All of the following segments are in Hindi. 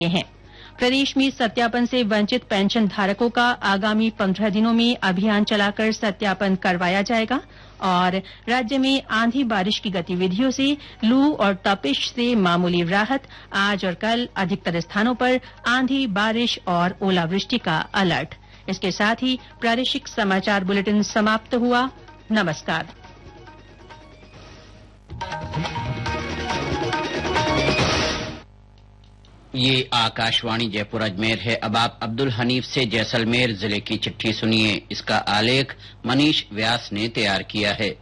हैं। प्रदेश में सत्यापन से वंचित पेंशन धारकों का आगामी 15 दिनों में अभियान चलाकर सत्यापन करवाया जाएगा और राज्य में आंधी बारिश की गतिविधियों से लू और तपिश से मामूली राहत। आज और कल अधिकतर स्थानों पर आंधी बारिश और ओलावृष्टि का अलर्ट। इसके साथ ही प्रादेशिक समाचार बुलेटिन समाप्त हुआ। नमस्कार। ये आकाशवाणी जयपुर अजमेर है। अब आप अब्दुल हनीफ से जैसलमेर जिले की चिट्ठी सुनिए। इसका आलेख मनीष व्यास ने तैयार किया है।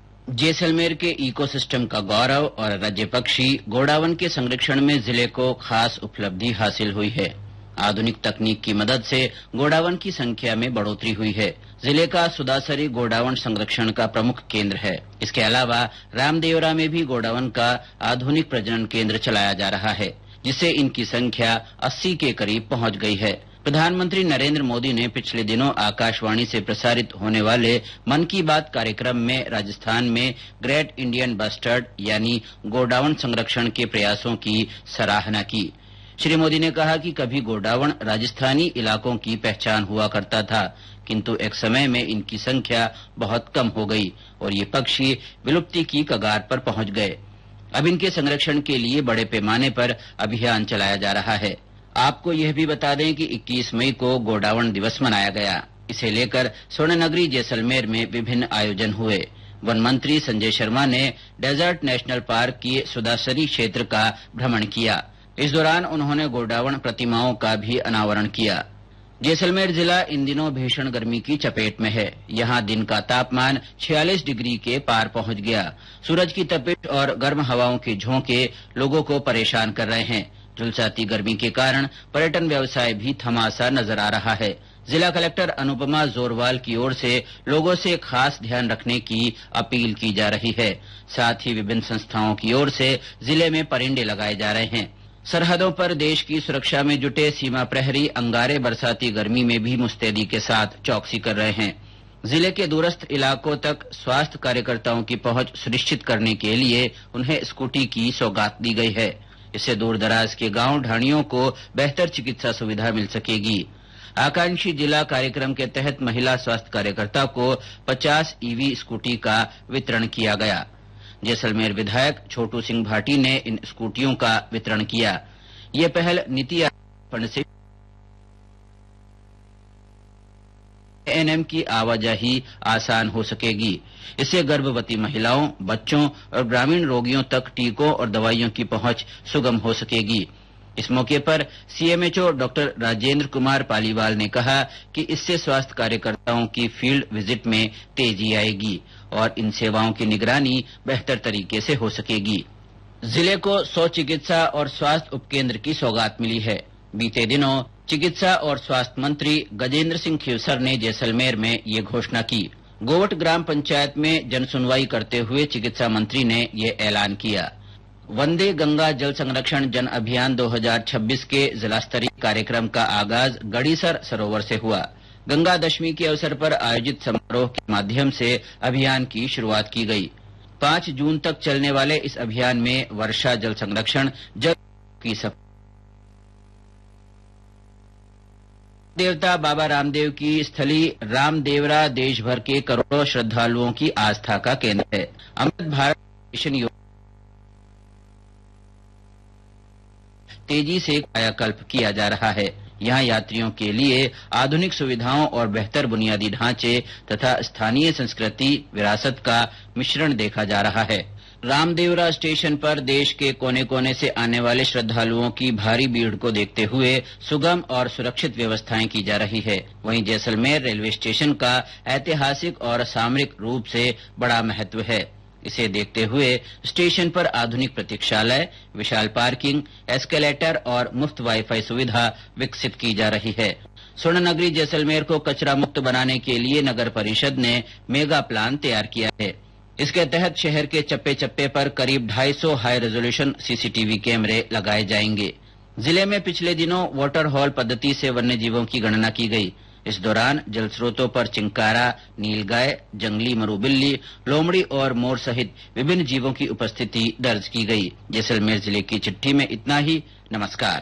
जैसलमेर के इकोसिस्टम का गौरव और राज्य पक्षी गोडावन के संरक्षण में जिले को खास उपलब्धि हासिल हुई है। आधुनिक तकनीक की मदद से गोडावन की संख्या में बढ़ोतरी हुई है। जिले का सुदासरी गोडावन संरक्षण का प्रमुख केंद्र है। इसके अलावा रामदेवरा में भी गोडावन का आधुनिक प्रजनन केंद्र चलाया जा रहा है, जिससे इनकी संख्या 80 के करीब पहुंच गई है। प्रधानमंत्री नरेंद्र मोदी ने पिछले दिनों आकाशवाणी से प्रसारित होने वाले मन की बात कार्यक्रम में राजस्थान में ग्रेट इंडियन बस्टर्ड यानी गोडावन संरक्षण के प्रयासों की सराहना की। श्री मोदी ने कहा कि कभी गोडावन राजस्थानी इलाकों की पहचान हुआ करता था, किंतु एक समय में इनकी संख्या बहुत कम हो गई और ये पक्षी विलुप्ति की कगार पर पहुंच गए। अब इनके संरक्षण के लिए बड़े पैमाने पर अभियान चलाया जा रहा है। आपको यह भी बता दें कि 21 मई को गोडावन दिवस मनाया गया। इसे लेकर स्वर्णनगरी जैसलमेर में विभिन्न आयोजन हुए। वन मंत्री संजय शर्मा ने डेजर्ट नेशनल पार्क की सुदासरी क्षेत्र का भ्रमण किया। इस दौरान उन्होंने गोडावन प्रतिमाओं का भी अनावरण किया। जैसलमेर जिला इन दिनों भीषण गर्मी की चपेट में है। यहाँ दिन का तापमान 46 डिग्री के पार पहुंच गया। सूरज की तपिश और गर्म हवाओं के झोंके लोगों को परेशान कर रहे हैं। झुलसाती गर्मी के कारण पर्यटन व्यवसाय भी थमा सा नजर आ रहा है। जिला कलेक्टर अनुपमा जोरवाल की ओर से लोगों से खास ध्यान रखने की अपील की जा रही है। साथ ही विभिन्न संस्थाओं की ओर से जिले में परिंडे लगाए जा रहे हैं। सरहदों पर देश की सुरक्षा में जुटे सीमा प्रहरी अंगारे बरसाती गर्मी में भी मुस्तैदी के साथ चौकसी कर रहे हैं। जिले के दूरस्थ इलाकों तक स्वास्थ्य कार्यकर्ताओं की पहुंच सुनिश्चित करने के लिए उन्हें स्कूटी की सौगात दी गई है। इससे दूर दराज के गांव ढाणियों को बेहतर चिकित्सा सुविधा मिल सकेगी। आकांक्षी जिला कार्यक्रम के तहत महिला स्वास्थ्य कार्यकर्ता को 50 ईवी स्कूटी का वितरण किया गया। जैसलमेर विधायक छोटू सिंह भाटी ने इन स्कूटियों का वितरण किया। ये पहल नीति आयोग फंड से एएनएम की आवाजाही आसान हो सकेगी। इससे गर्भवती महिलाओं, बच्चों और ग्रामीण रोगियों तक टीकों और दवाइयों की पहुंच सुगम हो सकेगी। इस मौके पर सीएमएचओ डॉक्टर राजेंद्र कुमार पालीवाल ने कहा कि इससे स्वास्थ्य कार्यकर्ताओं की फील्ड विजिट में तेजी आएगी और इन सेवाओं की निगरानी बेहतर तरीके से हो सकेगी। जिले को 100 चिकित्सा और स्वास्थ्य उपकेंद्र की सौगात मिली है। बीते दिनों चिकित्सा और स्वास्थ्य मंत्री गजेंद्र सिंह खीवसर ने जैसलमेर में ये घोषणा की। गोवट ग्राम पंचायत में जनसुनवाई करते हुए चिकित्सा मंत्री ने ये ऐलान किया। वंदे गंगा जल संरक्षण जन अभियान 2026 के जिला स्तरीय कार्यक्रम का आगाज गड़ीसर सरोवर से हुआ। गंगा दशमी के अवसर पर आयोजित समारोह के माध्यम से अभियान की शुरुआत की गई। 5 जून तक चलने वाले इस अभियान में वर्षा जल संरक्षण, जल की सफाई, देवता बाबा रामदेव की स्थली रामदेवरा देश भर के करोड़ों श्रद्धालुओं की आस्था का केंद्र है। अमृत भारत मिशन योजना तेजी से कायाकल्प किया जा रहा है। यहाँ यात्रियों के लिए आधुनिक सुविधाओं और बेहतर बुनियादी ढांचे तथा स्थानीय संस्कृति विरासत का मिश्रण देखा जा रहा है। रामदेवरा स्टेशन पर देश के कोने कोने से आने वाले श्रद्धालुओं की भारी भीड़ को देखते हुए सुगम और सुरक्षित व्यवस्थाएं की जा रही है। वहीं जैसलमेर रेलवे स्टेशन का ऐतिहासिक और सामरिक रूप से बड़ा महत्व है। इसे देखते हुए स्टेशन पर आधुनिक प्रतीक्षालय, विशाल पार्किंग, एस्केलेटर और मुफ्त वाईफाई सुविधा विकसित की जा रही है। स्वर्णनगरी जैसलमेर को कचरा मुक्त बनाने के लिए नगर परिषद ने मेगा प्लान तैयार किया है। इसके तहत शहर के चप्पे चप्पे पर करीब 250 हाई रेजोल्यूशन सीसीटीवी कैमरे लगाए जाएंगे। जिले में पिछले दिनों वाटर हॉल पद्धति से वन्य जीवों की गणना की गई। इस दौरान जल स्रोतों पर चिंकारा, नीलगाय, जंगली मरूबिल्ली, लोमड़ी और मोर सहित विभिन्न जीवों की उपस्थिति दर्ज की गई। जैसलमेर जिले की चिट्ठी में इतना ही। नमस्कार।